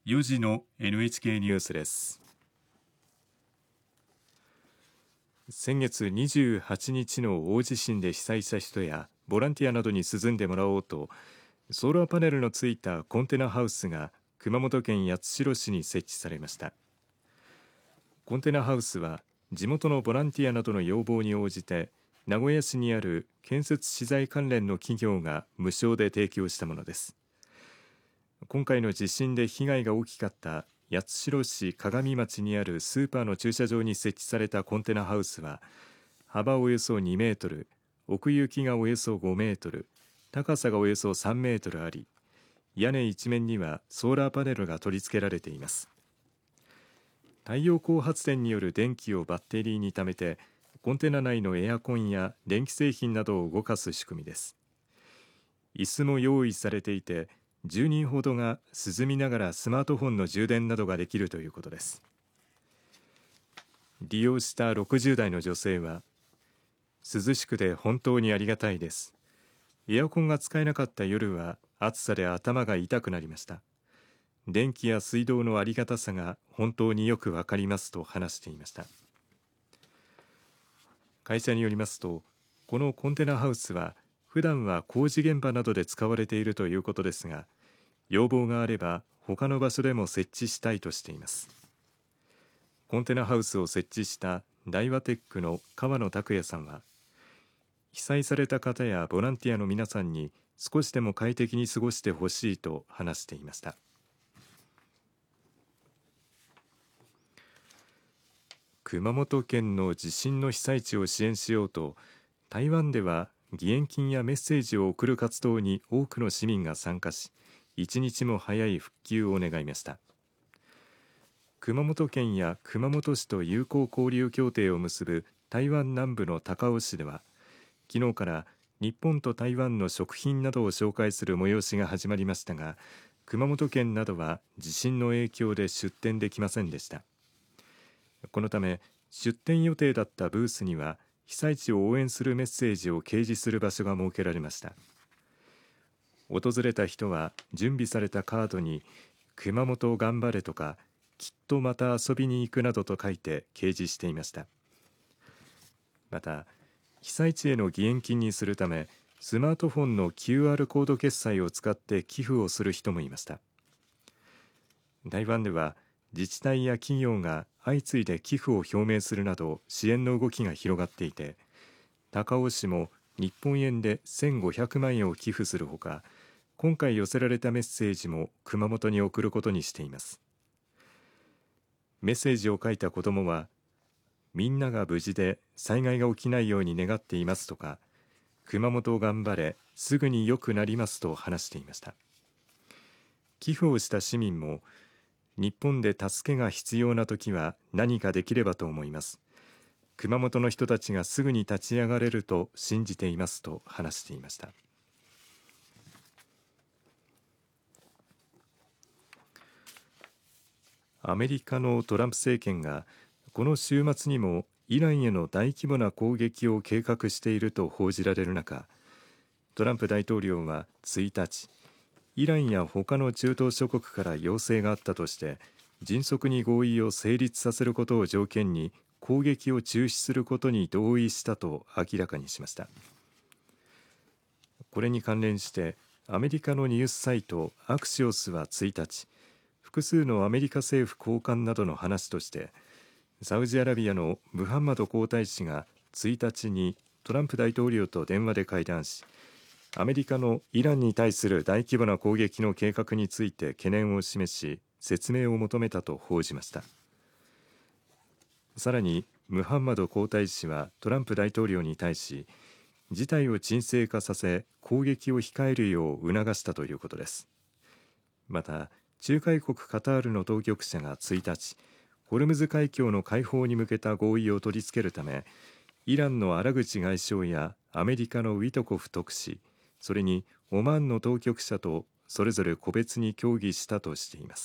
4時の NHK ニュースです。先月28日の大地震で被災した人やボランティアなどに涼んでもらおうと、ソーラーパネルのついたコンテナハウスが熊本県八代市に設置されました。コンテナハウスは地元のボランティアなどの要望に応じて、名古屋市にある建設資材関連の企業が無償で提供したものです。今回の地震で被害が大きかった八代市鏡町にあるスーパーの駐車場に設置されたコンテナハウスは、幅およそ2メートル、奥行きがおよそ5メートル、高さがおよそ3メートルあり、屋根一面にはソーラーパネルが取り付けられています。太陽光発電による電気をバッテリーに貯めて、コンテナ内のエアコンや電気製品などを動かす仕組みです。椅子も用意されていて、10人ほどが涼みながらスマートフォンの充電などができるということです。利用した60代の女性は、涼しくて本当にありがたいです。エアコンが使えなかった夜は暑さで頭が痛くなりました。電気や水道のありがたさが本当によくわかりますと話していました。会社によりますと、このコンテナハウスは普段は工事現場などで使われているということですが、要望があれば他の場所でも設置したいとしています。コンテナハウスを設置した大和テックの川野拓也さんは、被災された方やボランティアの皆さんに少しでも快適に過ごしてほしいと話していました。熊本県の地震の被災地を支援しようと、台湾では義援金やメッセージを送る活動に多くの市民が参加し、一日も早い復旧を願いました。熊本県や熊本市と友好交流協定を結ぶ台湾南部の高雄市では、昨日から日本と台湾の食品などを紹介する催しが始まりましたが、熊本県などは地震の影響で出店できませんでした。このため出店予定だったブースには、被災地を応援するメッセージを掲示する場所が設けられました。訪れた人は準備されたカードに、熊本頑張れとか、きっとまた遊びに行くなどと書いて掲示していました。また、被災地への義援金にするため、スマートフォンの QR コード決済を使って寄付をする人もいました。台湾では自治体や企業が相次いで寄付を表明するなど支援の動きが広がっていて、高雄市も日本円で1500万円を寄付するほか、今回寄せられたメッセージも熊本に送ることにしています。メッセージを書いた子どもは、みんなが無事で災害が起きないように願っていますとか、熊本頑張れ、すぐに良くなりますと話していました。寄付をした市民も、日本で助けが必要なときは何かできればと思います。熊本の人たちがすぐに立ち上がれると信じていますと話していました。アメリカのトランプ政権がこの週末にもイランへの大規模な攻撃を計画していると報じられる中、トランプ大統領は1日、イランや他の中東諸国から要請があったとして、迅速に合意を成立させることを条件に攻撃を中止することに同意したと明らかにしました。これに関連してアメリカのニュースサイトアクシオスは1日、複数のアメリカ政府高官などの話として、サウジアラビアのムハンマド皇太子が1日にトランプ大統領と電話で会談し、アメリカのイランに対する大規模な攻撃の計画について懸念を示し、説明を求めたと報じました。さらにムハンマド皇太子はトランプ大統領に対し、事態を沈静化させ攻撃を控えるよう促したということです。また仲介国カタールの当局者が1日、ホルムズ海峡の開放に向けた合意を取り付けるため、イランのアラグチ外相やアメリカのウィトコフ特使、それにオマーンの当局者とそれぞれ個別に協議したとしています。